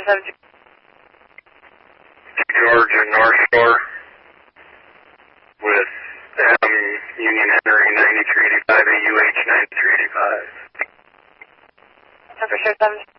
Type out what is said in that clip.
772. Georgia North Shore with M Union Henry 9385 AUH 9385. For sure, 7.